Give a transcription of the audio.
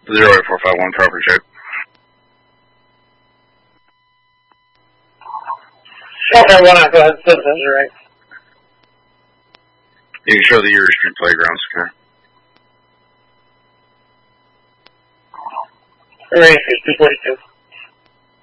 08451, property check. 451, go ahead, citizens, you're right. You can show the Erie Street Playground secure. Array 242.